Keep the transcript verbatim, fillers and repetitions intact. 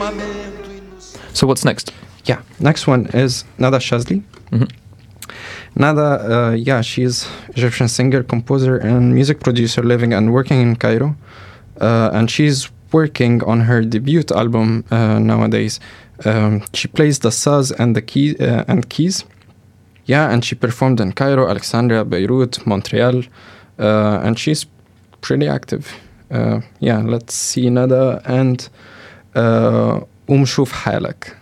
So what's next? Yeah, next one is Nada Shazli. Mm-hmm. Nada, uh, yeah, she's Egyptian singer, composer, and music producer living and working in Cairo. Uh, and she's working on her debut album uh, nowadays. Um, she plays the saz and the key uh, and keys. Yeah, and she performed in Cairo, Alexandria, Beirut, Montreal, uh, and she's pretty active. Uh, yeah, let's see Nada and uh, Um Shuf Halak.